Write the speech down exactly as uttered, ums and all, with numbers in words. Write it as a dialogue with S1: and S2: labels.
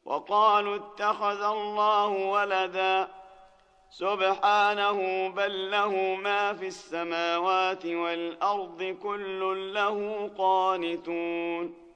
S1: وقالوا اتخذ الله ولدا سبحانه بل له ما في السماوات والأرض كل له قانتون